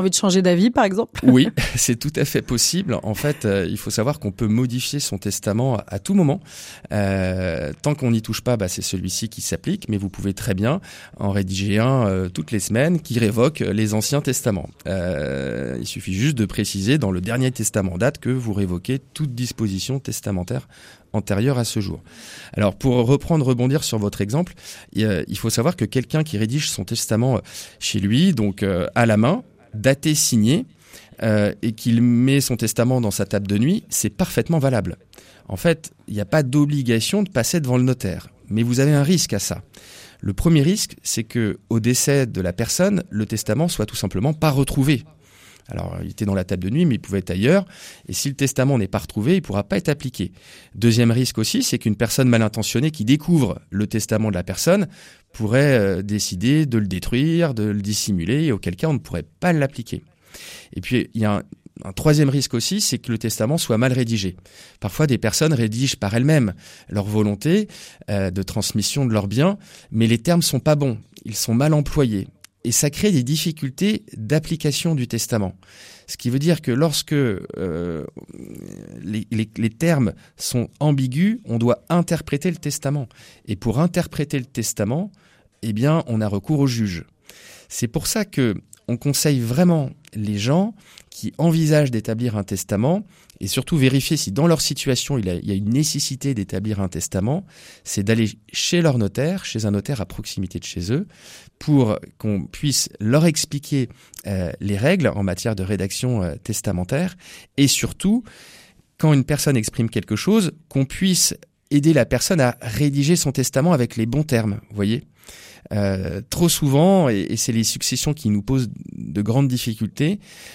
Envie de changer d'avis, par exemple? Oui, c'est tout à fait possible. En fait, il faut savoir qu'on peut modifier son testament à tout moment. Tant qu'on n'y touche pas, c'est celui-ci qui s'applique, mais vous pouvez très bien en rédiger un toutes les semaines qui révoque les anciens testaments. Il suffit juste de préciser dans le dernier testament date que vous révoquez toute disposition testamentaire antérieure à ce jour. Alors, pour rebondir sur votre exemple, il faut savoir que quelqu'un qui rédige son testament chez lui, donc à la main, daté, signé, et qu'il met son testament dans sa table de nuit, c'est parfaitement valable. En fait, il n'y a pas d'obligation de passer devant le notaire, mais vous avez un risque à ça. Le premier risque, c'est que au décès de la personne, le testament soit tout simplement pas retrouvé. Alors, il était dans la table de nuit, mais il pouvait être ailleurs. Et si le testament n'est pas retrouvé, il ne pourra pas être appliqué. Deuxième risque aussi, c'est qu'une personne mal intentionnée qui découvre le testament de la personne pourrait décider de le détruire, de le dissimuler, et auquel cas on ne pourrait pas l'appliquer. Et puis, il y a un troisième risque aussi, c'est que le testament soit mal rédigé. Parfois, des personnes rédigent par elles-mêmes leur volonté de transmission de leurs biens, mais les termes sont pas bons, ils sont mal employés. Et ça crée des difficultés d'application du testament. Ce qui veut dire que lorsque les termes sont ambigus, on doit interpréter le testament. Et pour interpréter le testament, on a recours au juge. C'est pour ça que on conseille vraiment les gens qui envisagent d'établir un testament, et surtout vérifier si dans leur situation il y a une nécessité d'établir un testament, c'est d'aller chez leur notaire, chez un notaire à proximité de chez eux, pour qu'on puisse leur expliquer les règles en matière de rédaction testamentaire, et surtout, quand une personne exprime quelque chose, qu'on puisse aider la personne à rédiger son testament avec les bons termes, vous voyez. Trop souvent, et c'est les successions qui nous posent de grandes difficultés,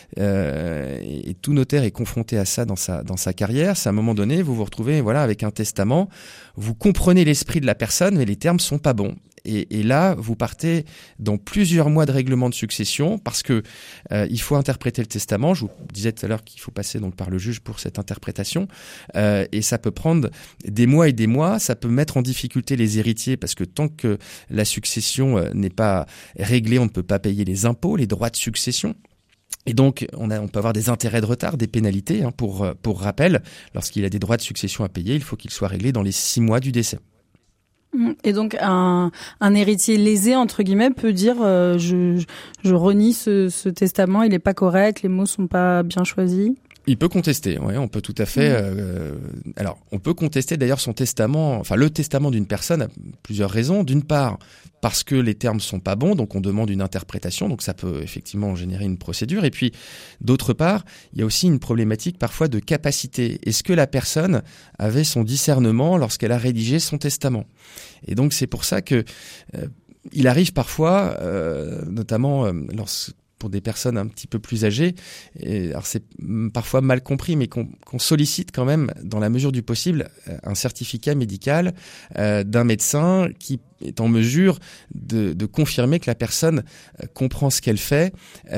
et tout notaire est confronté à ça dans sa carrière. C'est à un moment donné, vous vous retrouvez avec un testament, vous comprenez l'esprit de la personne, mais les termes sont pas bons. Et là, vous partez dans plusieurs mois de règlement de succession parce que il faut interpréter le testament. Je vous disais tout à l'heure qu'il faut passer donc par le juge pour cette interprétation. Et ça peut prendre des mois et des mois. Ça peut mettre en difficulté les héritiers parce que tant que la succession n'est pas réglée, on ne peut pas payer les impôts, les droits de succession. Et donc, on peut avoir des intérêts de retard, des pénalités. Pour rappel, lorsqu'il a des droits de succession à payer, il faut qu'ils soient réglés dans les 6 mois du décès. Et donc un héritier lésé entre guillemets peut dire je renie ce testament, il est pas correct, les mots sont pas bien choisis. Il peut contester, ouais, on peut tout à fait. Alors, on peut contester d'ailleurs son testament, le testament d'une personne a plusieurs raisons. D'une part, parce que les termes sont pas bons, donc on demande une interprétation, donc ça peut effectivement générer une procédure. Et puis, d'autre part, il y a aussi une problématique parfois de capacité. Est-ce que la personne avait son discernement lorsqu'elle a rédigé son testament ? Et donc, c'est pour ça que il arrive parfois, notamment pour des personnes un petit peu plus âgées, et alors c'est parfois mal compris, mais qu'on sollicite quand même, dans la mesure du possible, un certificat médical d'un médecin qui est en mesure de confirmer que la personne comprend ce qu'elle fait,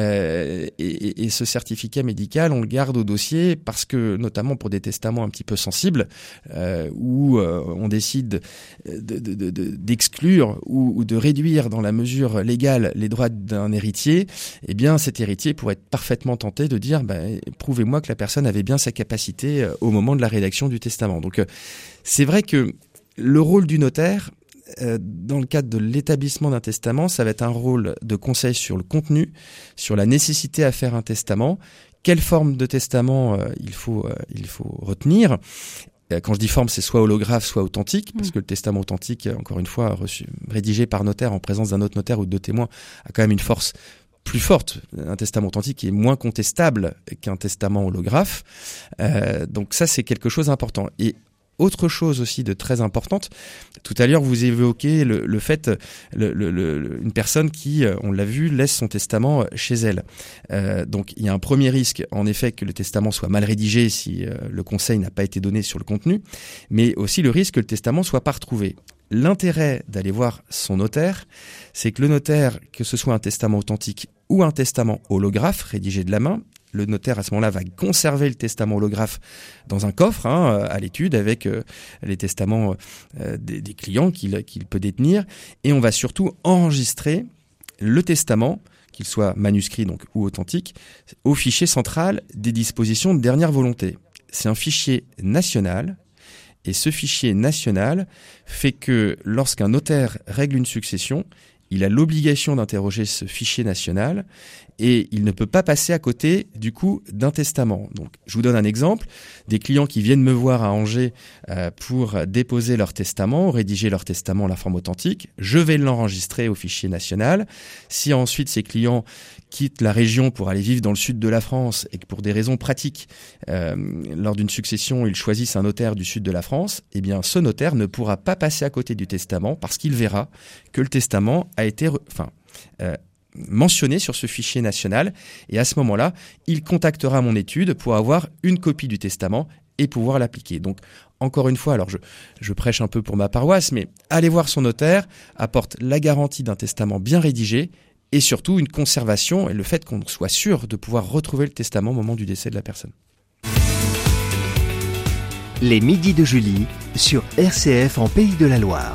et ce certificat médical, on le garde au dossier parce que, notamment pour des testaments un petit peu sensibles, où on décide d'exclure ou de réduire dans la mesure légale les droits d'un héritier, eh bien cet héritier pourrait être parfaitement tenté de dire prouvez-moi que la personne avait bien sa capacité au moment de la rédaction du testament. Donc c'est vrai que le rôle du notaire, dans le cadre de l'établissement d'un testament, ça va être un rôle de conseil sur le contenu, sur la nécessité à faire un testament, quelle forme de testament il faut retenir. Quand je dis forme, c'est soit holographe, soit authentique, parce que le testament authentique, encore une fois, rédigé par notaire en présence d'un autre notaire ou de 2 témoins, a quand même une force plus forte. Un testament authentique est moins contestable qu'un testament holographe. Donc ça, c'est quelque chose d'important. Et autre chose aussi de très importante, tout à l'heure vous évoquez le fait, une personne qui, on l'a vu, laisse son testament chez elle. Donc il y a un premier risque, en effet, que le testament soit mal rédigé si le conseil n'a pas été donné sur le contenu, mais aussi le risque que le testament soit pas retrouvé. L'intérêt d'aller voir son notaire, c'est que le notaire, que ce soit un testament authentique ou un testament holographe rédigé de la main, le notaire à ce moment-là va conserver le testament holographe dans un coffre à l'étude avec les testaments des clients qu'il peut détenir, et on va surtout enregistrer le testament qu'il soit manuscrit donc ou authentique, au fichier central des dispositions de dernière volonté. C'est un fichier national. Et ce fichier national fait que lorsqu'un notaire règle une succession, il a l'obligation d'interroger ce fichier national et il ne peut pas passer à côté, du coup, d'un testament. Donc, je vous donne un exemple. Des clients qui viennent me voir à Angers pour déposer leur testament, rédiger leur testament en la forme authentique. Je vais l'enregistrer au fichier national. Si ensuite ces clients quittent la région pour aller vivre dans le sud de la France et que pour des raisons pratiques, lors d'une succession, ils choisissent un notaire du sud de la France, eh bien, ce notaire ne pourra pas passer à côté du testament parce qu'il verra que le testament a été mentionné sur ce fichier national. Et à ce moment-là, il contactera mon étude pour avoir une copie du testament et pouvoir l'appliquer. Donc, encore une fois, alors je prêche un peu pour ma paroisse, mais aller voir son notaire apporte la garantie d'un testament bien rédigé et surtout une conservation et le fait qu'on soit sûr de pouvoir retrouver le testament au moment du décès de la personne. Les midis de Julie sur RCF en Pays de la Loire.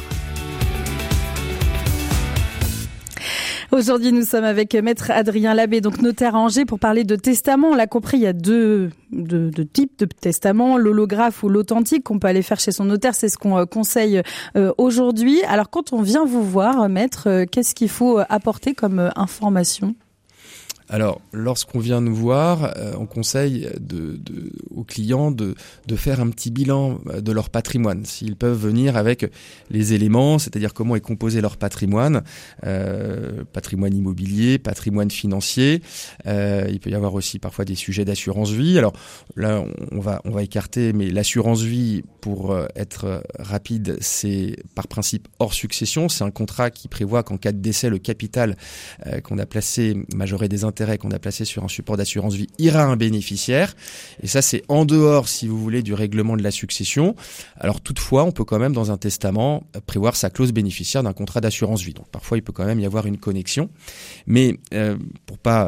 Aujourd'hui, nous sommes avec Maître Adrien Labbé, donc notaire à Angers, pour parler de testament. On l'a compris, il y a deux types de testament, l'holographe ou l'authentique qu'on peut aller faire chez son notaire. C'est ce qu'on conseille aujourd'hui. Alors, quand on vient vous voir, Maître, qu'est-ce qu'il faut apporter comme information ? Alors, lorsqu'on vient nous voir, on conseille aux clients de faire un petit bilan de leur patrimoine. S'ils peuvent venir avec les éléments, c'est-à-dire comment est composé leur patrimoine, patrimoine immobilier, patrimoine financier. Il peut y avoir aussi parfois des sujets d'assurance vie. Alors là, on va écarter, mais l'assurance vie, pour être rapide, c'est par principe hors succession. C'est un contrat qui prévoit qu'en cas de décès, le capital qu'on a placé, majoré des intérêts qu'on a placé sur un support d'assurance vie, ira à un bénéficiaire. Et ça, c'est en dehors, si vous voulez, du règlement de la succession. Alors toutefois, on peut quand même, dans un testament, prévoir sa clause bénéficiaire d'un contrat d'assurance vie. Donc parfois, il peut quand même y avoir une connexion. Mais pour pas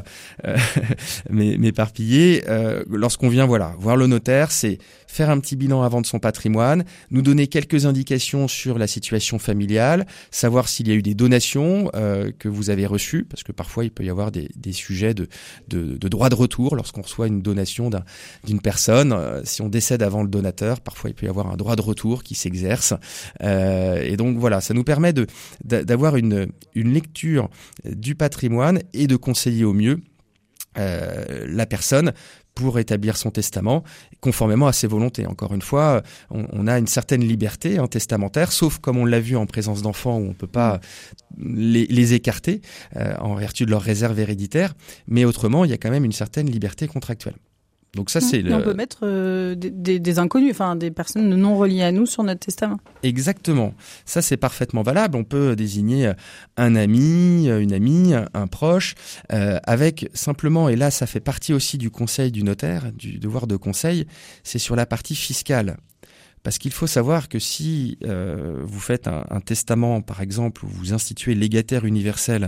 m'éparpiller, lorsqu'on vient voir le notaire, c'est faire un petit bilan avant de son patrimoine, nous donner quelques indications sur la situation familiale, savoir s'il y a eu des donations que vous avez reçues, parce que parfois il peut y avoir des sujets de droit de retour lorsqu'on reçoit une donation d'une personne. Si on décède avant le donateur, parfois il peut y avoir un droit de retour qui s'exerce. Et donc voilà, ça nous permet d'avoir une lecture du patrimoine et de conseiller au mieux la personne pour établir son testament conformément à ses volontés. Encore une fois, on a une certaine liberté testamentaire, sauf comme on l'a vu en présence d'enfants où on ne peut pas les écarter en vertu de leur réserve héréditaire, mais autrement, il y a quand même une certaine liberté contractuelle. Donc ça, c'est on peut mettre des inconnus, enfin des personnes non reliées à nous sur notre testament. Exactement. Ça, c'est parfaitement valable. On peut désigner un ami, une amie, un proche, avec simplement, et là, ça fait partie aussi du conseil du notaire, du devoir de conseil, c'est sur la partie fiscale. Parce qu'il faut savoir que si vous faites un testament, par exemple, où vous instituez légataire universel,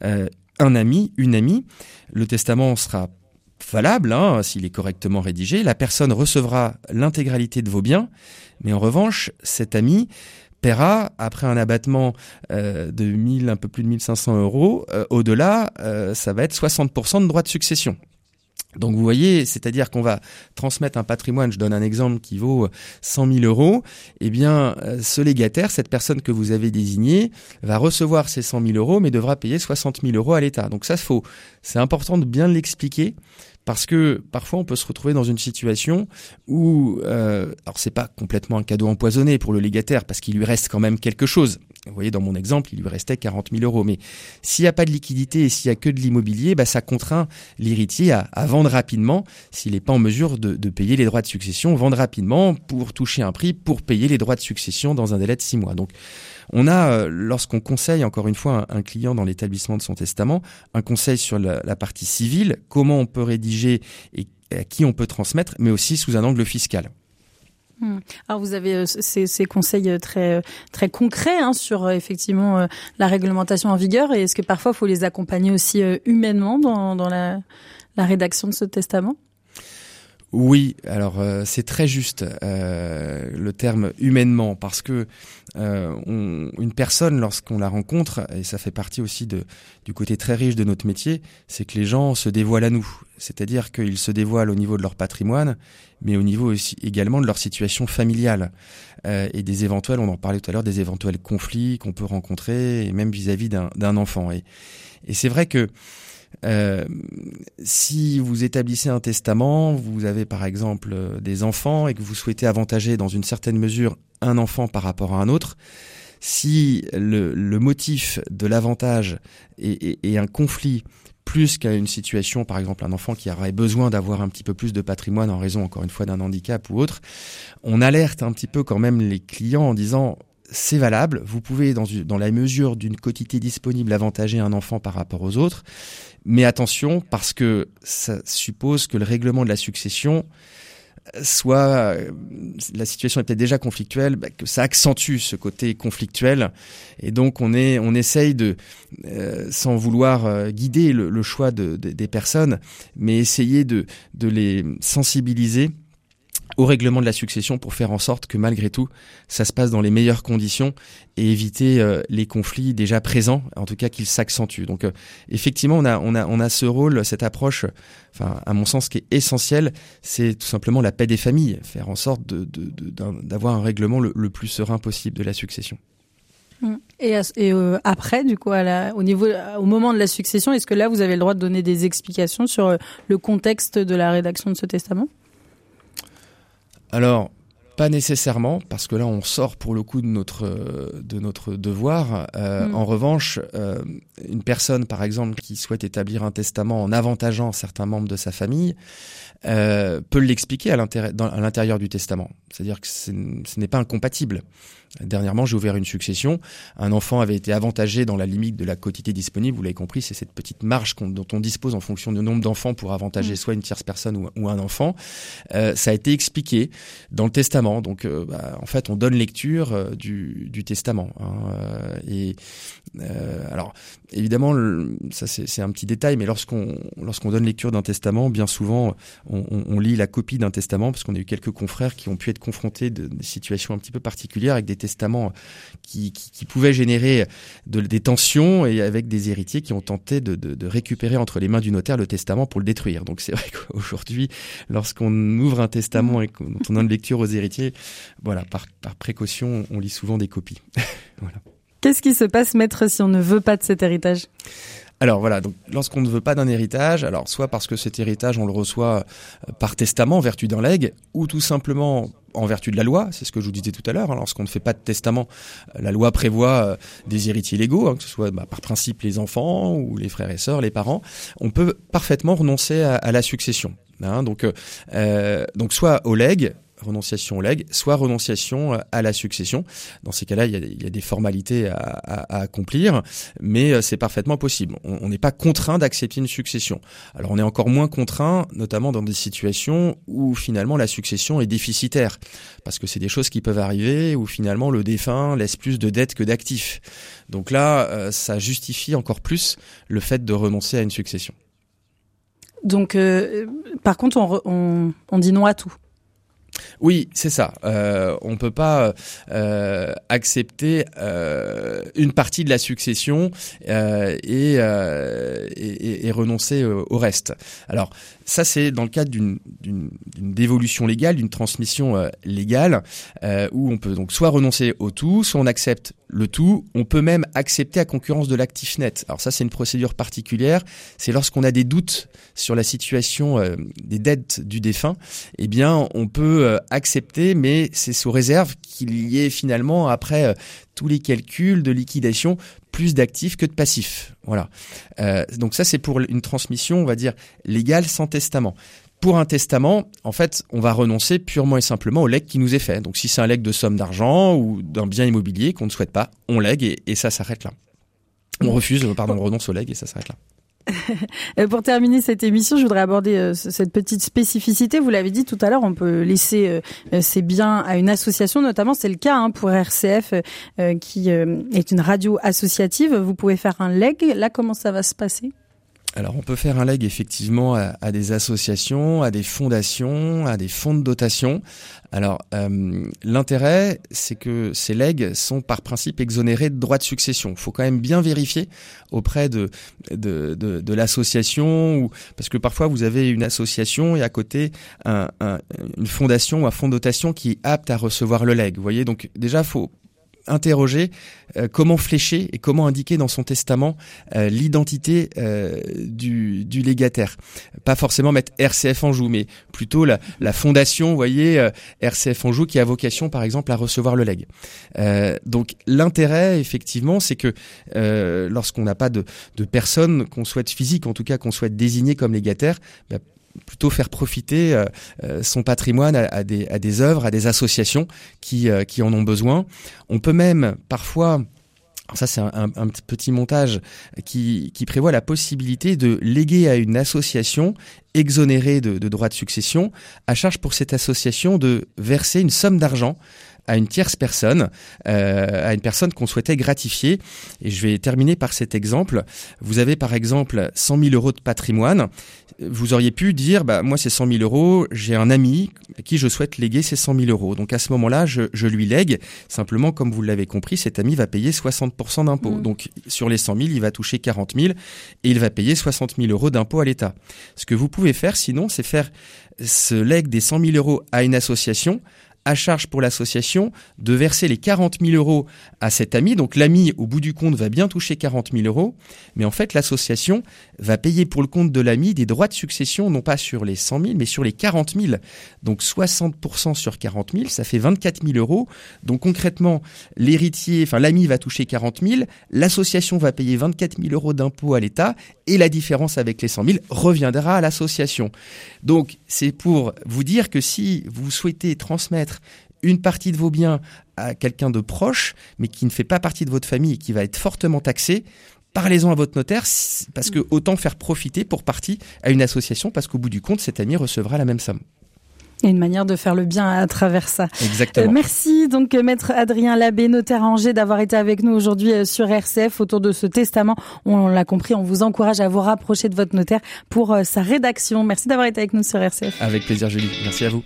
un ami, une amie, le testament sera valable, s'il est correctement rédigé. La personne recevra l'intégralité de vos biens, mais en revanche, cet ami paiera, après un abattement de un peu plus de 1500 €, au-delà, ça va être 60% de droits de succession. Donc vous voyez, c'est-à-dire qu'on va transmettre un patrimoine, je donne un exemple qui vaut 100 000 €, eh bien ce légataire, cette personne que vous avez désignée, va recevoir ces 100 000 €, mais devra payer 60 000 € à l'État. Donc ça, c'est important de bien l'expliquer, parce que parfois on peut se retrouver dans une situation où, alors c'est pas complètement un cadeau empoisonné pour le légataire, parce qu'il lui reste quand même quelque chose. Vous voyez, dans mon exemple, il lui restait 40 000 €. Mais s'il n'y a pas de liquidité et s'il n'y a que de l'immobilier, ça contraint l'héritier à vendre rapidement, s'il n'est pas en mesure de payer les droits de succession, vendre rapidement pour toucher un prix pour payer les droits de succession dans un délai de 6 mois. Donc, on a, lorsqu'on conseille, encore une fois, un client dans l'établissement de son testament, un conseil sur la partie civile, comment on peut rédiger et à qui on peut transmettre, mais aussi sous un angle fiscal. Alors vous avez ces conseils très très concrets sur effectivement la réglementation en vigueur, et est-ce que parfois il faut les accompagner aussi humainement dans la rédaction de ce testament ? Oui, alors c'est très juste le terme humainement, parce que une personne, lorsqu'on la rencontre, et ça fait partie aussi du côté très riche de notre métier, c'est que les gens se dévoilent à nous. C'est-à-dire qu'ils se dévoilent au niveau de leur patrimoine, mais au niveau aussi également de leur situation familiale et des éventuels, on en parlait tout à l'heure, des éventuels conflits qu'on peut rencontrer, et même vis-à-vis d'un enfant. Et c'est vrai que si vous établissez un testament, vous avez par exemple des enfants et que vous souhaitez avantager dans une certaine mesure un enfant par rapport à un autre, si le motif de l'avantage est un conflit plus qu'à une situation, par exemple un enfant qui aurait besoin d'avoir un petit peu plus de patrimoine en raison, encore une fois, d'un handicap ou autre, on alerte un petit peu quand même les clients en disant c'est valable, vous pouvez dans la mesure d'une quotité disponible avantager un enfant par rapport aux autres, mais attention parce que ça suppose que le règlement de la succession soit, la situation est peut-être déjà conflictuelle, que ça accentue ce côté conflictuel, et donc on essaye de, sans vouloir guider le choix des personnes, mais essayer de les sensibiliser au règlement de la succession pour faire en sorte que malgré tout, ça se passe dans les meilleures conditions et éviter les conflits déjà présents, en tout cas qu'ils s'accentuent. Donc effectivement, on a ce rôle, cette approche, enfin à mon sens, qui est essentielle, c'est tout simplement la paix des familles, faire en sorte d'avoir un règlement le plus serein possible de la succession. Et après, du coup, au moment de la succession, est-ce que là, vous avez le droit de donner des explications sur le contexte de la rédaction de ce testament ? Alors, pas nécessairement, parce que là, on sort pour le coup de notre devoir. En revanche, une personne, par exemple, qui souhaite établir un testament en avantageant certains membres de sa famille, peut l'expliquer à l'intérieur du testament. C'est-à-dire que ce n'est pas incompatible. Dernièrement, j'ai ouvert une succession. Un enfant avait été avantagé dans la limite de la quotité disponible. Vous l'avez compris, c'est cette petite marge dont on dispose en fonction du nombre d'enfants pour avantager soit une tierce personne ou un enfant. Ça a été expliqué dans le testament. Donc, en fait, on donne lecture du testament. Alors, évidemment, ça c'est un petit détail, mais lorsqu'on donne lecture d'un testament, bien souvent, on lit la copie d'un testament, parce qu'on a eu quelques confrères qui ont pu être confrontés de situations un petit peu particulières avec des testaments qui pouvaient générer des tensions, et avec des héritiers qui ont tenté de récupérer entre les mains du notaire le testament pour le détruire. Donc c'est vrai qu'aujourd'hui, lorsqu'on ouvre un testament et dont on donne lecture aux héritiers, voilà, par précaution, on lit souvent des copies. Voilà. Qu'est-ce qui se passe, maître, si on ne veut pas de cet héritage ? Alors voilà, donc lorsqu'on ne veut pas d'un héritage, alors soit parce que cet héritage on le reçoit par testament en vertu d'un legs, ou tout simplement en vertu de la loi, c'est ce que je vous disais tout à l'heure, lorsqu'on ne fait pas de testament, la loi prévoit des héritiers légaux, que ce soit par principe les enfants ou les frères et sœurs, les parents, on peut parfaitement renoncer à la succession. Donc soit au legs, renonciation au legs, soit renonciation à la succession. Dans ces cas-là, il y a des formalités à accomplir, mais c'est parfaitement possible. On n'est pas contraint d'accepter une succession. Alors on est encore moins contraint, notamment dans des situations où finalement la succession est déficitaire, parce que c'est des choses qui peuvent arriver où finalement le défunt laisse plus de dettes que d'actifs. Donc là, ça justifie encore plus le fait de renoncer à une succession. Donc, par contre, on dit non à tout. Oui, c'est ça. On peut pas accepter une partie de la succession et renoncer au reste. Alors ça, c'est dans le cadre d'une dévolution légale, d'une transmission légale, où on peut donc soit renoncer au tout, soit on accepte le tout. On peut même accepter à concurrence de l'actif net. Alors ça, c'est une procédure particulière. C'est lorsqu'on a des doutes sur la situation des dettes du défunt, eh bien, on peut accepter, mais c'est sous réserve qu'il y ait finalement, après tous les calculs de liquidation, plus d'actifs que de passifs. Voilà. Donc ça, c'est pour une transmission, on va dire, légale sans testament. Pour un testament, en fait, on va renoncer purement et simplement au legs qui nous est fait. Donc si c'est un legs de somme d'argent ou d'un bien immobilier qu'on ne souhaite pas, on lègue et ça s'arrête là. On renonce au legs et ça s'arrête là. Pour terminer cette émission, je voudrais aborder cette petite spécificité. Vous l'avez dit tout à l'heure, on peut laisser ces biens à une association, notamment c'est le cas pour RCF qui est une radio associative. Vous pouvez faire un legs. Là, comment ça va se passer ? Alors on peut faire un legs effectivement à des associations, à des fondations, à des fonds de dotation. Alors l'intérêt, c'est que ces legs sont par principe exonérés de droits de succession. Il faut quand même bien vérifier auprès de l'association, parce que parfois vous avez une association et à côté une fondation ou un fonds de dotation qui est apte à recevoir le legs. Vous voyez, donc déjà faut interroger comment flécher et comment indiquer dans son testament l'identité du légataire. Pas forcément mettre RCF Anjou, mais plutôt la fondation, vous voyez, RCF Anjou qui a vocation par exemple à recevoir le legs. Donc l'intérêt effectivement, c'est que lorsqu'on n'a pas de personne qu'on souhaite physique, en tout cas qu'on souhaite désigner comme légataire, plutôt faire profiter son patrimoine à des œuvres, à des associations qui en ont besoin. On peut même parfois, alors ça c'est un petit montage qui prévoit la possibilité de léguer à une association exonérée de droits de succession, à charge pour cette association de verser une somme d'argent à une tierce personne, à une personne qu'on souhaitait gratifier. Et je vais terminer par cet exemple. Vous avez par exemple 100 000 euros de patrimoine. Vous auriez pu dire, moi c'est 100 000 euros, j'ai un ami à qui je souhaite léguer ces 100 000 euros. Donc à ce moment-là, je lui lègue. Simplement, comme vous l'avez compris, cet ami va payer 60% d'impôts. Donc sur les 100 000, il va toucher 40 000 et il va payer 60 000 euros d'impôts à l'État. Ce que vous pouvez faire sinon, c'est faire ce legs des 100 000 euros à une association, à charge pour l'association de verser les 40 000 euros à cet ami. Donc l'ami, au bout du compte, va bien toucher 40 000 euros. Mais en fait, l'association va payer pour le compte de l'ami des droits de succession, non pas sur les 100 000, mais sur les 40 000. Donc 60% sur 40 000, ça fait 24 000 euros. Donc concrètement, l'ami va toucher 40 000, l'association va payer 24 000 euros d'impôts à l'État et la différence avec les 100 000 reviendra à l'association. Donc c'est pour vous dire que si vous souhaitez transmettre une partie de vos biens à quelqu'un de proche, mais qui ne fait pas partie de votre famille et qui va être fortement taxé, parlez-en à votre notaire, parce que autant faire profiter pour partie à une association, parce qu'au bout du compte, cet ami recevra la même somme. Il y a une manière de faire le bien à travers ça. Exactement. Merci donc Maître Adrien Labbé, notaire à Angers, d'avoir été avec nous aujourd'hui sur RCF autour de ce testament. On l'a compris, on vous encourage à vous rapprocher de votre notaire pour sa rédaction. Merci d'avoir été avec nous sur RCF. Avec plaisir Julie, merci à vous.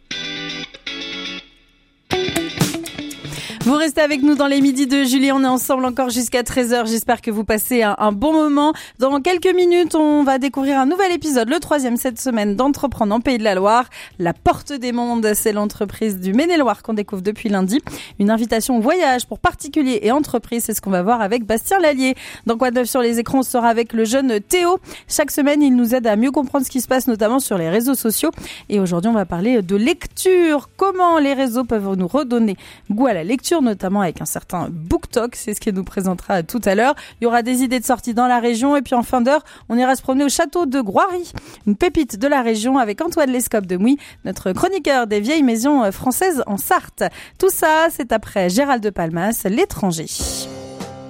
Vous restez avec nous dans les midis de Julie, on est ensemble encore jusqu'à 13h, j'espère que vous passez un bon moment. Dans quelques minutes, on va découvrir un nouvel épisode, le 3e cette semaine d'Entreprendre en Pays de la Loire. La Porte des Mondes, c'est l'entreprise du Maine-et-Loire qu'on découvre depuis lundi. Une invitation au voyage pour particuliers et entreprises, c'est ce qu'on va voir avec Bastien Lallier. Dans Quoi de neuf sur les écrans, on sera avec le jeune Théo. Chaque semaine, il nous aide à mieux comprendre ce qui se passe, notamment sur les réseaux sociaux. Et aujourd'hui, on va parler de lecture. Comment les réseaux peuvent nous redonner goût à la lecture, notamment avec un certain BookTok, c'est ce qu'il nous présentera tout à l'heure. Il y aura des idées de sortie dans la région et puis en fin d'heure, on ira se promener au château de Groiry, une pépite de la région avec Antoine Lescope de Mouy, notre chroniqueur des vieilles maisons françaises en Sarthe. Tout ça, c'est après Gérald de Palmas, L'étranger.